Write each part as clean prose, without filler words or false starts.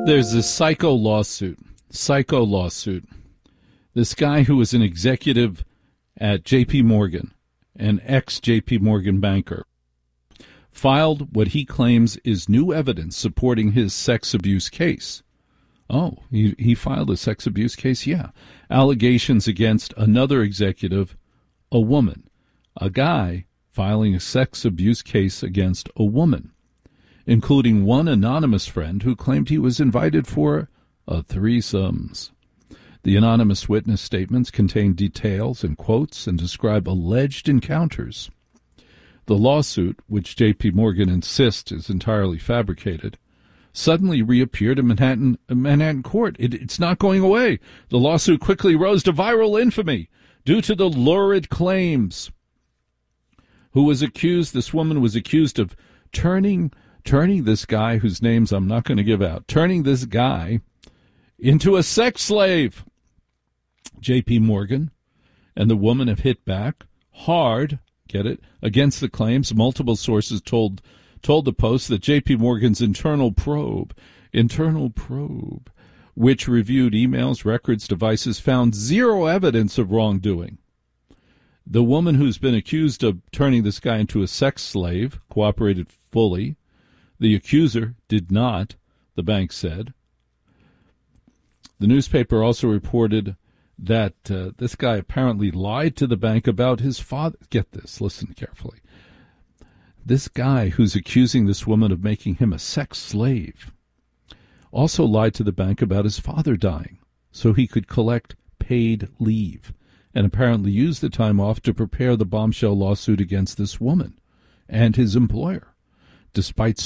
There's this psycho lawsuit. This guy who was an executive at J.P. Morgan, an ex-J.P. Morgan banker, filed what he claims is new evidence supporting his sex abuse case. Oh, he filed a sex abuse case? Yeah. Allegations against another executive, a woman. A guy filing a sex abuse case against a woman, including one anonymous friend who claimed he was invited for a threesomes. The anonymous witness statements contain details and quotes and describe alleged encounters. The lawsuit, which J.P. Morgan insists is entirely fabricated, suddenly reappeared in Manhattan court. It's not going away. The lawsuit quickly rose to viral infamy due to the lurid claims. This woman was accused of turning this guy, whose names I'm not going to give out, turning this guy into a sex slave. J.P. Morgan and the woman have hit back hard, get it, against the claims. Multiple sources told the Post that J.P. Morgan's internal probe, which reviewed emails, records, devices, found zero evidence of wrongdoing. The woman who's been accused of turning this guy into a sex slave cooperated fully. The accuser did not, the bank said. The newspaper also reported that this guy apparently lied to the bank about his father. Get this, listen carefully. This guy who's accusing this woman of making him a sex slave also lied to the bank about his father dying so he could collect paid leave, and apparently used the time off to prepare the bombshell lawsuit against this woman and his employer. Despite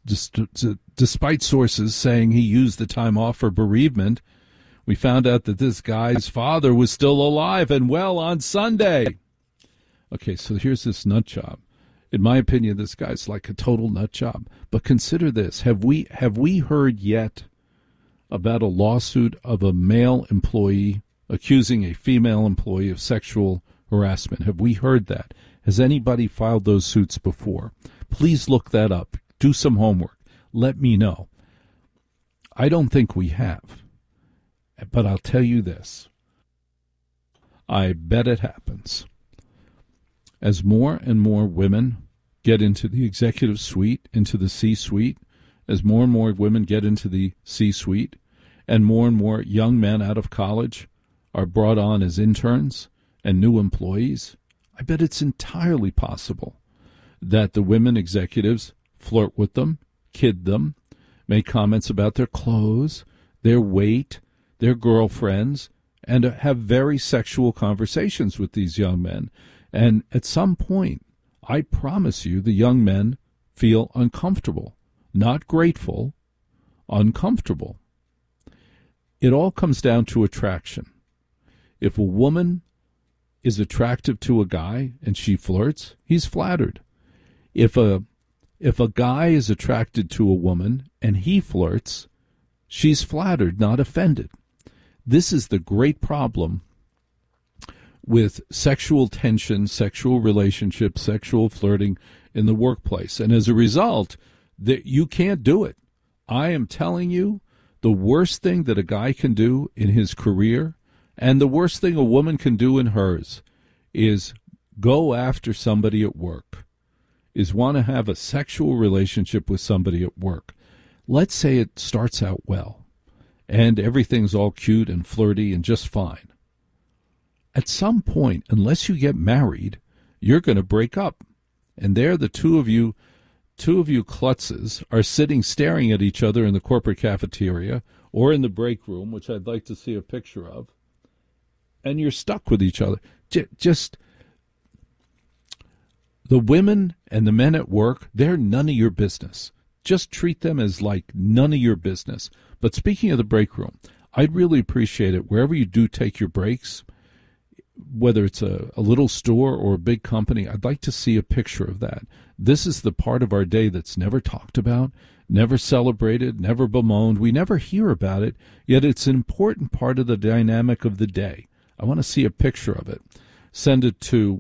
sources saying he used the time off for bereavement, we found out that this guy's father was still alive and well on Sunday. Okay, so here's this nut job. In my opinion, this guy's like a total nut job. But consider this. Have we heard yet about a lawsuit of a male employee accusing a female employee of sexual harassment? Have we heard that? Has anybody filed those suits before? Please look that up. Do some homework. Let me know. I don't think we have. But I'll tell you this. I bet it happens. As more and more women get into the executive suite, into the C-suite, as more and more women get into the C-suite, and more young men out of college are brought on as interns and new employees, I bet it's entirely possible that the women executives flirt with them, kid them, make comments about their clothes, their weight, their girlfriends, and have very sexual conversations with these young men. And at some point, I promise you, the young men feel uncomfortable, not grateful, uncomfortable. It all comes down to attraction. If a woman is attractive to a guy and she flirts, he's flattered. If a guy is attracted to a woman and he flirts, she's flattered, not offended. This is the great problem with sexual tension, sexual relationships, sexual flirting in the workplace. And as a result, that you can't do it. I am telling you, the worst thing that a guy can do in his career, and the worst thing a woman can do in hers, is go after somebody at work, is want to have a sexual relationship with somebody at work. Let's say it starts out well, and everything's all cute and flirty and just fine. At some point, unless you get married, you're going to break up. And there the two of you klutzes are sitting staring at each other in the corporate cafeteria or in the break room, which I'd like to see a picture of, and you're stuck with each other. Just the women and the men at work, they're none of your business. Just treat them as like none of your business. But speaking of the break room, I'd really appreciate it wherever you do take your breaks, whether it's a little store or a big company, I'd like to see a picture of that. This is the part of our day that's never talked about, never celebrated, never bemoaned. We never hear about it, yet it's an important part of the dynamic of the day. I want to see a picture of it. Send it to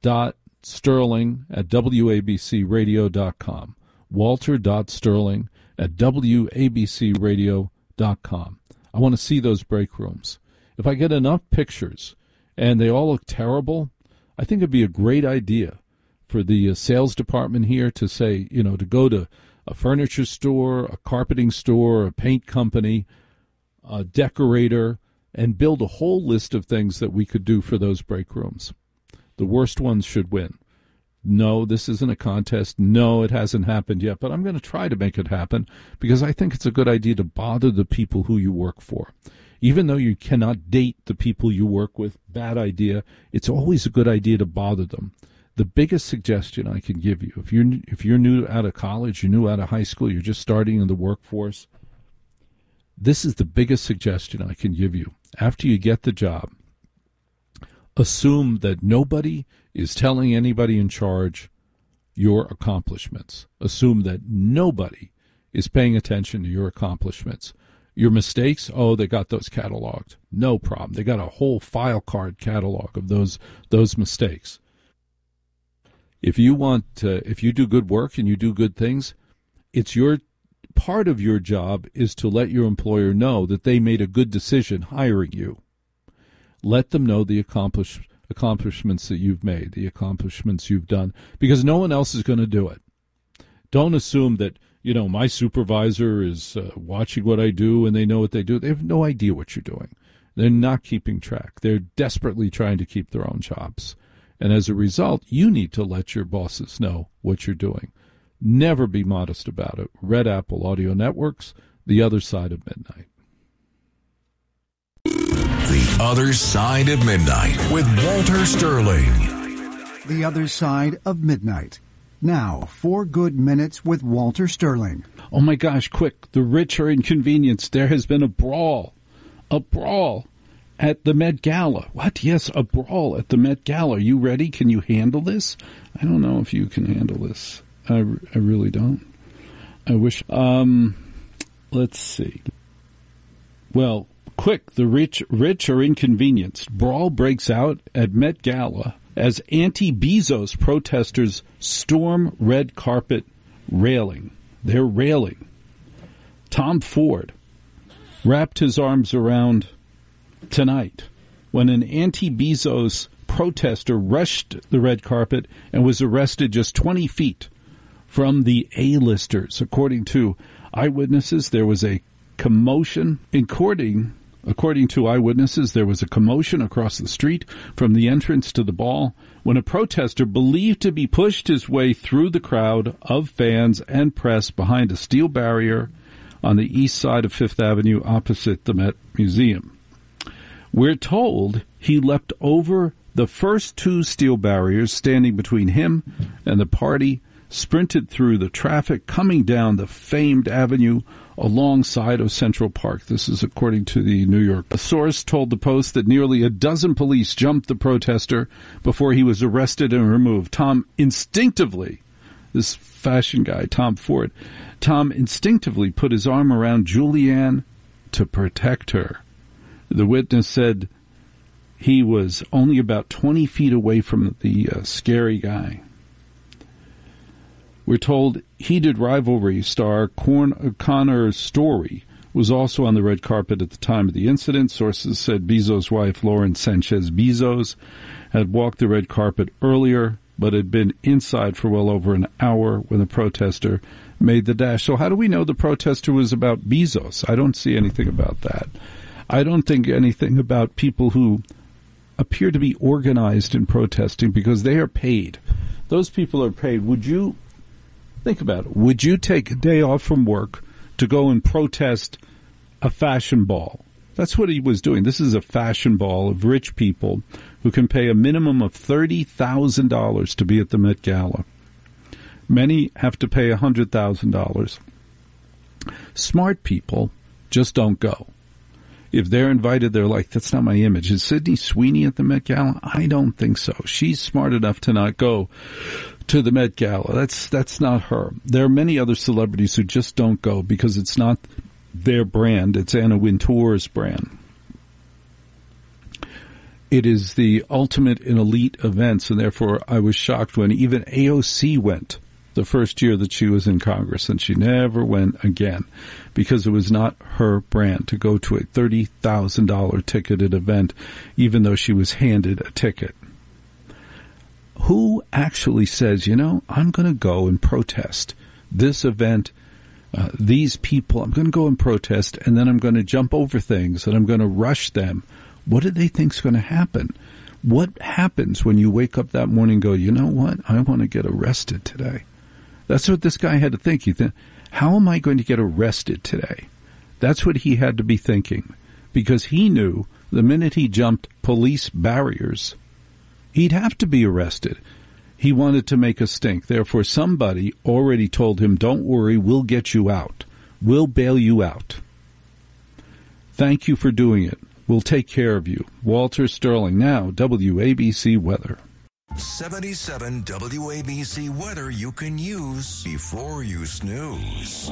walter.sterling@wabcradio.com. walter.sterling at WABCRadio.com. I want to see those break rooms. If I get enough pictures and they all look terrible, I think it'd be a great idea for the sales department here to say, to go to a furniture store, a carpeting store, a paint company, a decorator, and build a whole list of things that we could do for those break rooms. The worst ones should win. No, this isn't a contest. No, it hasn't happened yet, but I'm going to try to make it happen because I think it's a good idea to bother the people who you work for. Even though you cannot date the people you work with, bad idea, it's always a good idea to bother them. The biggest suggestion I can give you, if you're new out of college, you're new out of high school, you're just starting in the workforce, this is the biggest suggestion I can give you. After you get the job, assume that nobody is telling anybody in charge your accomplishments. Assume that nobody is paying attention to your accomplishments. Your mistakes, they got those cataloged. No problem. They got a whole file card catalog of those mistakes. If you do good work and you do good things, it's your part of your job is to let your employer know that they made a good decision hiring you. Let them know the accomplishments that you've made, the accomplishments you've done, because no one else is going to do it. Don't assume that, my supervisor is watching what I do and they know what they do. They have no idea what you're doing. They're not keeping track. They're desperately trying to keep their own jobs. And as a result, you need to let your bosses know what you're doing. Never be modest about it. Red Apple Audio Networks, The Other Side of Midnight. The Other Side of Midnight with Walter Sterling. The Other Side of Midnight. Now, 4 good minutes with Walter Sterling. Oh my gosh, quick. The rich are inconvenienced. There has been a brawl. A brawl at the Met Gala. What? Yes, a brawl at the Met Gala. Are you ready? Can you handle this? I don't know if you can handle this. I really don't. I wish. Let's see. Well, quick. The rich are inconvenienced. Brawl breaks out at Met Gala as anti-Bezos protesters storm red carpet railing. They're railing. Tom Ford wrapped his arms around tonight when an anti-Bezos protester rushed the red carpet and was arrested just 20 feet from the A-listers. According to eyewitnesses, there was a commotion. According to eyewitnesses, there was a commotion across the street from the entrance to the ball when a protester believed to be pushed his way through the crowd of fans and press behind a steel barrier on the east side of Fifth Avenue opposite the Met Museum. We're told he leapt over the first 2 steel barriers standing between him and the party, sprinted through the traffic coming down the famed avenue alongside of Central Park. This is according to the New York. A source told the Post that nearly a dozen police jumped the protester before he was arrested and removed. This fashion guy, Tom Ford, instinctively put his arm around Julianne to protect her. The witness said he was only about 20 feet away from the scary guy. We're told heated rivalry star Connor Story was also on the red carpet at the time of the incident. Sources said Bezos' wife, Lauren Sanchez Bezos, had walked the red carpet earlier, but had been inside for well over an hour when the protester made the dash. So how do we know the protester was about Bezos? I don't see anything about that. I don't think anything about people who appear to be organized in protesting because they are paid. Those people are paid. Think about it. Would you take a day off from work to go and protest a fashion ball? That's what he was doing. This is a fashion ball of rich people who can pay a minimum of $30,000 to be at the Met Gala. Many have to pay $100,000. Smart people just don't go. If they're invited, they're like, that's not my image. Is Sydney Sweeney at the Met Gala? I don't think so. She's smart enough to not go to the Met Gala. That's not her. There are many other celebrities who just don't go because it's not their brand. It's Anna Wintour's brand. It is the ultimate in elite events, and therefore I was shocked when even AOC went the first year that she was in Congress, and she never went again because it was not her brand to go to a $30,000 ticketed event, even though she was handed a ticket. Who actually says, I'm going to go and protest this event, these people, I'm going to go and protest, and then I'm going to jump over things, and I'm going to rush them. What do they think's going to happen? What happens when you wake up that morning and go, you know what, I want to get arrested today? That's what this guy had to think. How am I going to get arrested today? That's what he had to be thinking, because he knew the minute he jumped police barriers, he'd have to be arrested. He wanted to make a stink. Therefore, somebody already told him, don't worry, we'll get you out. We'll bail you out. Thank you for doing it. We'll take care of you. Walter Sterling, now WABC Weather. 77 WABC weather you can use before you snooze.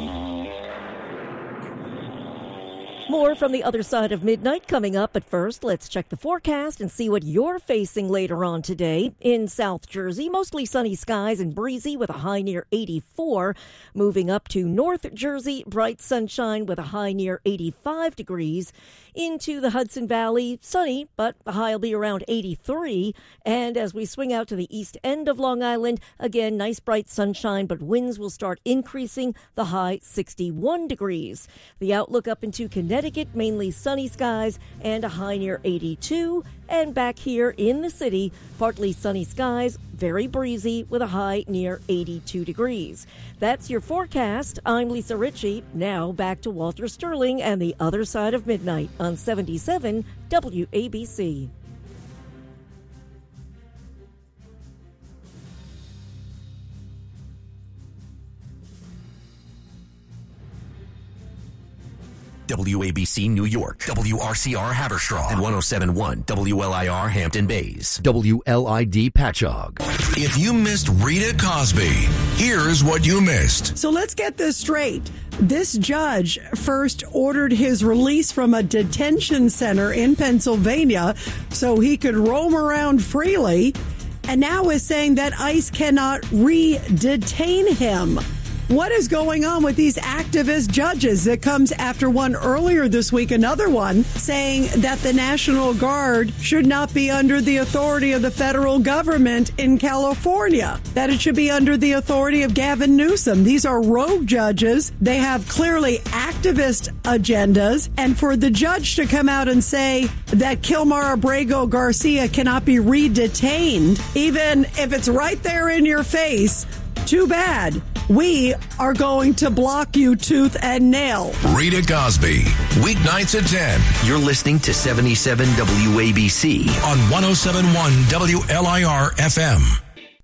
More from the other side of midnight coming up, but first, let's check the forecast and see what you're facing later on today. In South Jersey, mostly sunny skies and breezy with a high near 84. Moving up to North Jersey, bright sunshine with a high near 85 degrees. Into the Hudson Valley, sunny, but the high will be around 83. And as we swing out to the east end of Long Island, again, nice bright sunshine, but winds will start increasing, the high 61 degrees. The outlook up into Connecticut, mainly sunny skies and a high near 82. And back here in the city, partly sunny skies, very breezy with a high near 82 degrees. That's your forecast. I'm Lisa Ritchie. Now back to Walter Sterling and the other side of midnight on 77 WABC. WABC New York, WRCR Haverstraw, and 107.1 WLIR Hampton Bays, WLID Patchogue. If you missed Rita Cosby, here's what you missed. So let's get this straight. This judge first ordered his release from a detention center in Pennsylvania so he could roam around freely, and now is saying that ICE cannot re-detain him. What is going on with these activist judges? It comes after one earlier this week, another one, saying that the National Guard should not be under the authority of the federal government in California, that it should be under the authority of Gavin Newsom. These are rogue judges. They have clearly activist agendas. And for the judge to come out and say that Kilmar Abrego Garcia cannot be re-detained, even if it's right there in your face, too bad. We are going to block you tooth and nail. Rita Cosby, weeknights at 10. You're listening to 77 WABC on 107.1 WLIR FM.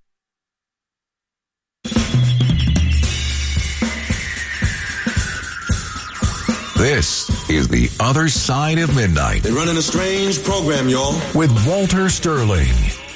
This is The Other Side of Midnight. They're running a strange program, y'all. With Walter Sterling.